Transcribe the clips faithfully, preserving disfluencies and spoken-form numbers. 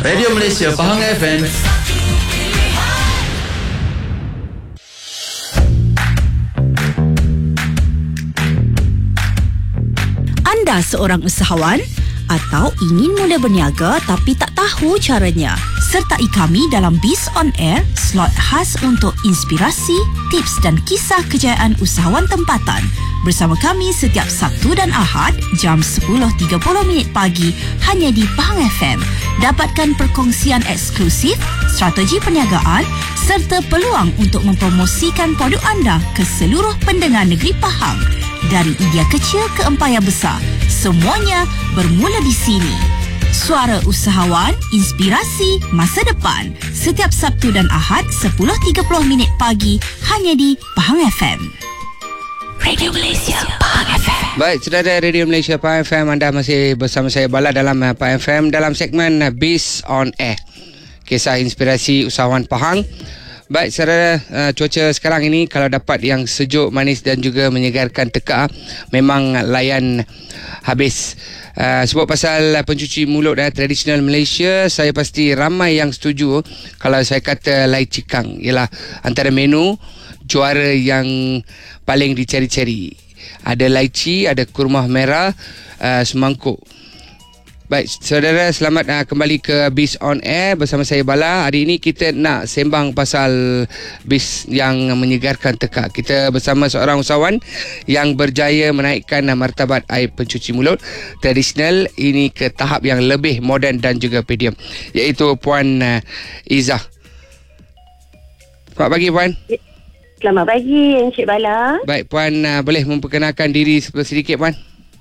Radio Malaysia Pahang F M. Anda seorang usahawan atau ingin mula berniaga tapi tak tahu caranya? Sertai kami dalam Biz on Air, slot khas untuk inspirasi, tips dan kisah kejayaan usahawan tempatan. Bersama kami setiap Sabtu dan Ahad jam sepuluh tiga puluh minit pagi hanya di Pahang F M. Dapatkan perkongsian eksklusif, strategi perniagaan serta peluang untuk mempromosikan produk anda ke seluruh pendengar negeri Pahang. Dari idea kecil ke empayar besar, semuanya bermula di sini. Suara usahawan, inspirasi masa depan. Setiap Sabtu dan Ahad sepuluh tiga puluh minit pagi hanya di Pahang F M. Radio Malaysia Pahang F M. Baik, saudara Radio Malaysia Pahang F M, anda masih bersama saya Bala dalam Pahang F M dalam segmen Biz on Air. Kisah inspirasi usahawan Pahang. Baik, saudara, uh, cuaca sekarang ini kalau dapat yang sejuk, manis dan juga menyegarkan teka, memang layan habis. Uh, sebab pasal pencuci mulut uh, tradisional Malaysia, saya pasti ramai yang setuju kalau saya kata lai cikang ialah antara menu juara yang paling dicari-cari. Ada laici, ada kurma merah, uh, semangkuk. Baik, saudara, selamat uh, kembali ke Biz on Air bersama saya Bala. Hari ini kita nak sembang pasal biz yang menyegarkan teka. Kita bersama seorang usahawan yang berjaya menaikkan uh, martabat air pencuci mulut tradisional ini ke tahap yang lebih moden dan juga premium, iaitu Puan uh, Izzah. Selamat pagi, Puan. Selamat pagi, Encik Bala. Baik, Puan, uh, boleh memperkenalkan diri sedikit, Puan?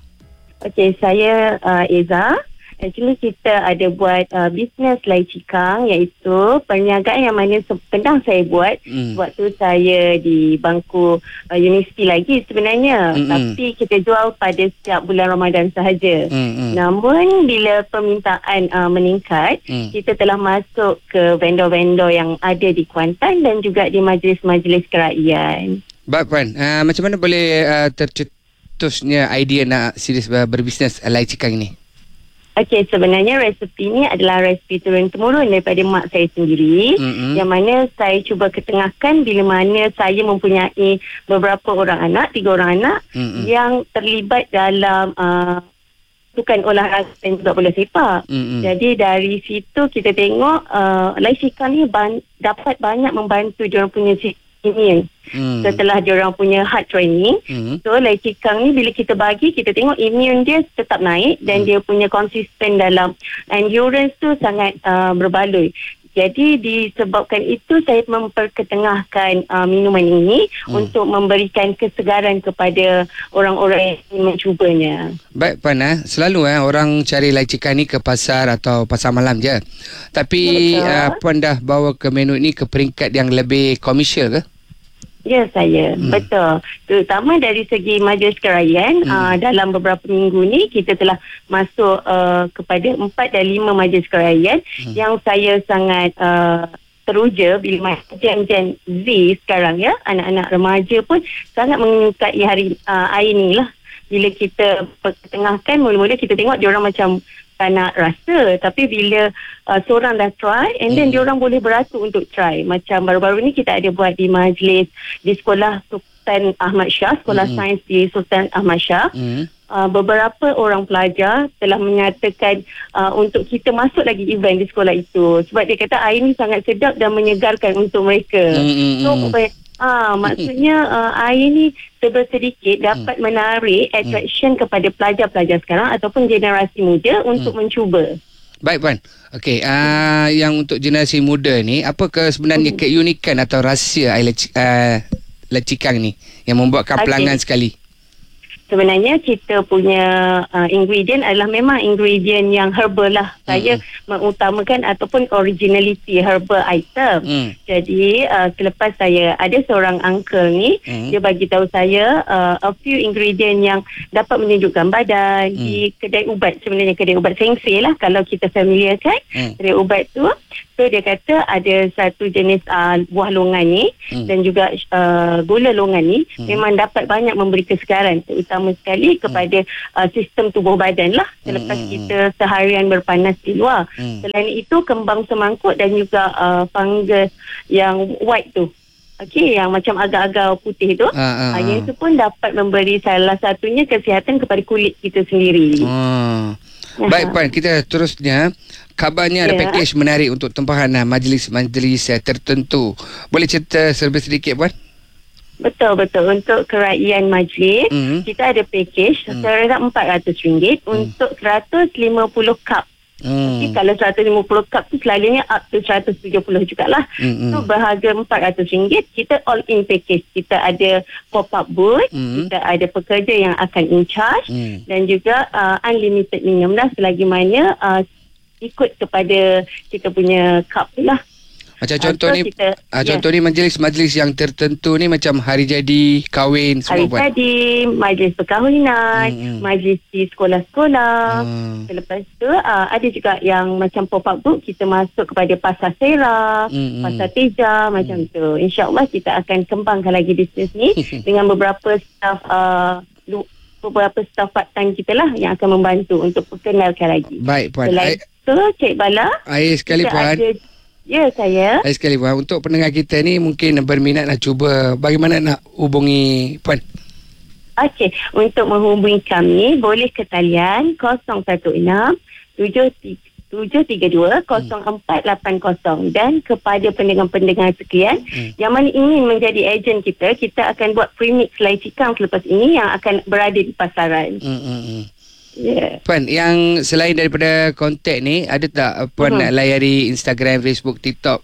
Okey, saya uh, Izzah. Actually kita ada buat uh, bisnes lai cikang, iaitu perniagaan yang mana pernah saya buat mm. waktu saya di bangku uh, universiti lagi sebenarnya. Mm-mm. Tapi kita jual pada setiap bulan Ramadan sahaja. Mm-mm. Namun bila permintaan uh, meningkat, mm. kita telah masuk ke vendor-vendor yang ada di Kuantan dan juga di majlis-majlis kerajaan. Baik, Puan, uh, macam mana boleh uh, tercetusnya idea nak serius uh, berbisnes uh, lai cikang ini? Okey, sebenarnya resepi ni adalah resepi turun-temurun daripada mak saya sendiri, mm-hmm. yang mana saya cuba ketengahkan bila mana saya mempunyai beberapa orang anak, tiga orang anak, mm-hmm. yang terlibat dalam uh, sukan olahraga dan juga bola sepak. Mm-hmm. Jadi dari situ kita tengok uh, lai cikang ni ban- dapat banyak membantu diorang punya immune. Hmm. Setelah diorang punya heart training, hmm. so lai cikang ni bila kita bagi, kita tengok immune dia tetap naik dan hmm. dia punya konsisten dalam endurance tu sangat uh, berbaloi. Jadi disebabkan itu saya memperketengahkan uh, minuman ini hmm. untuk memberikan kesegaran kepada orang-orang yang mencubanya. Baik, Puan, eh? selalu eh, orang cari lai cikang ni ke pasar atau pasar malam je. Tapi uh, Puan dah bawa ke menu ini ke peringkat yang lebih komersial ke? Ya, saya. Hmm. Betul. Terutama dari segi majlis kerajaan, hmm. uh, dalam beberapa minggu ni kita telah masuk uh, kepada empat dan lima majlis kerajaan hmm. yang saya sangat uh, teruja bila Gen Z sekarang, ya, anak-anak remaja pun sangat menyukai hari uh, air ni lah. Bila kita pertengahkan, mula-mula kita tengok diorang macam tak nak rasa, tapi bila uh, seorang dah try and then hmm. diorang boleh beratur untuk try. Macam baru-baru ni kita ada buat di majlis di sekolah Sultan Ahmad Shah, sekolah hmm. sains di Sultan Ahmad Shah. Hmm. Uh, beberapa orang pelajar telah menyatakan uh, untuk kita masuk lagi event di sekolah itu sebab dia kata air ni sangat sedap dan menyegarkan untuk mereka. Hmm. So Ah, maksudnya uh, air ni sedikit dapat hmm. menarik attraction hmm. kepada pelajar-pelajar sekarang ataupun generasi muda untuk hmm. mencuba. Baik, Puan. Okey, uh, yang untuk generasi muda ni, apakah sebenarnya hmm. keunikan atau rahsia air uh, lai cikang ni yang membuatkan okay. pelanggan sekali? Sebenarnya kita punya uh, ingredient adalah memang ingredient yang herbal lah. Mm. Saya mengutamakan ataupun originality herbal item. Mm. Jadi uh, selepas saya ada seorang uncle ni, mm. dia bagi tahu saya uh, a few ingredient yang dapat menyejukkan badan mm. di kedai ubat. Sebenarnya kedai ubat Sengse lah kalau kita familiar kan. Mm. Kedai ubat tu. So dia kata ada satu jenis uh, buah longan ni hmm. dan juga uh, gula longan ni hmm. memang dapat banyak memberi kesegaran, terutama utama sekali kepada uh, sistem tubuh badan lah selepas Hmm. kita seharian berpanas di luar. Hmm. Selain itu kembang semangkuk dan juga uh, fungus yang white tu. Okey, yang macam agak-agak putih tu. Ah, ah, Uh, yang ah. itu pun dapat memberi salah satunya kesihatan kepada kulit kita sendiri. Oh. Aha. Baik Puan, kita terusnya. Kabarnya ada Ya. pakej menarik untuk tempahan uh, majlis-majlis uh, tertentu. Boleh cerita serba sedikit Puan? Betul-betul. Untuk kerajaan majlis, Hmm. kita ada pakej Hmm. seharga empat ratus ringgit Hmm. untuk seratus lima puluh cup. Hmm. Jadi kalau seratus lima puluh cup tu selalunya up to seratus tujuh puluh jugalah. Hmm. So berharga empat ratus ringgit. Kita all in package. Kita ada pop-up booth, Hmm. kita ada pekerja yang akan in charge Hmm. dan juga uh, unlimited minum lah selagi mana uh, ikut kepada kita punya cup tu lah. Macam Ah, contoh so ni kita- ah, ya. contoh ni majlis-majlis yang tertentu ni macam hari jadi, kahwin semua Hari Puan. jadi, majlis perkahwinan, Hmm. majlis di sekolah-sekolah. Hmm. Selepas tu uh, ada juga yang macam pop-up book, kita masuk kepada Pasar Sera, Hmm. Pasar Teja, macam tu. InsyaAllah kita akan kembangkan lagi bisnes ni dengan beberapa staff uh, lu- beberapa staff part-time kita lah yang akan membantu untuk perkenalkan lagi. Baik Puan. Selain Air, tu, Cik Bala, air sekali kita Puan. ada, ya saya. Air sekali Puan. Untuk pendengar kita ni mungkin berminat nak cuba, bagaimana nak hubungi Puan? Okey, untuk menghubungi kami boleh ke talian kosong satu enam tujuh tiga dua kosong empat lapan kosong dan kepada pendengar-pendengar sekalian Hmm. yang mana ingin menjadi ejen kita, kita akan buat premix Lai Cikang selepas ini yang akan berada di pasaran. Hmm, hmm, hmm. Ya. Puan, yang selain daripada kontak ni, ada tak uh, Puan Mhm. nak layari Instagram, Facebook, TikTok?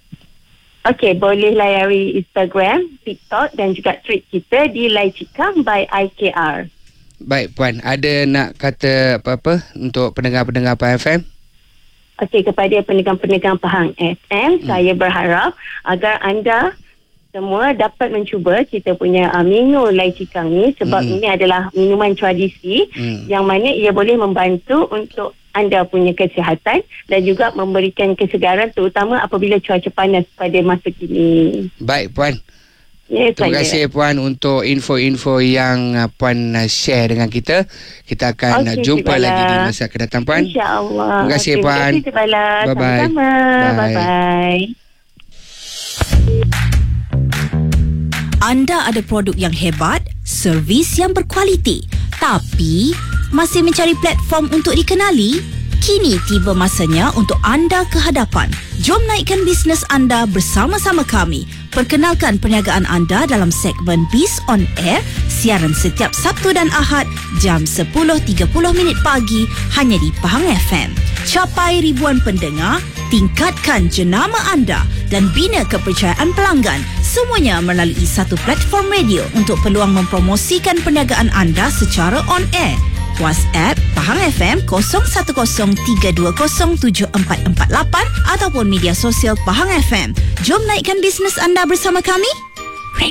Okey, boleh layari Instagram, TikTok dan juga tweet kita di Lai Cikang by I K R. Baik Puan, ada nak kata apa-apa untuk pendengar-pendengar P A F M? Okey, kepada pendengar-pendengar Pahang F M, hmm. saya berharap agar anda semua dapat mencuba kita punya uh, menu Lai Cikang ni sebab Hmm. ini adalah minuman tradisi Hmm. yang mana ia boleh membantu untuk anda punya kesihatan dan juga memberikan kesegaran terutama apabila cuaca panas pada masa kini. Baik Puan. Ya, Terima saya. kasih Puan untuk info-info yang uh, Puan uh, share dengan kita. Kita akan uh, Okey, jumpa Cik Bala. lagi di masa akan datang Puan. InsyaAllah. Terima kasih, Okey, Puan. Terima kasih Cik Bala. Bye-bye. Sama-sama. Bye. Bye-bye. Anda ada produk yang hebat, servis yang berkualiti, tapi masih mencari platform untuk dikenali? Kini tiba masanya untuk anda ke hadapan. Jom naikkan bisnes anda bersama-sama kami. Perkenalkan perniagaan anda dalam segmen Biz on Air, siaran setiap Sabtu dan Ahad jam sepuluh tiga puluh minit pagi hanya di Pahang F M. Capai ribuan pendengar, tingkatkan jenama anda dan bina kepercayaan pelanggan. Semuanya melalui satu platform radio untuk peluang mempromosikan perniagaan anda secara on air. WhatsApp Pahang F M kosong satu kosong tiga dua kosong tujuh empat empat lapan ataupun media sosial Pahang F M. Jom naikkan bisnes anda bersama kami.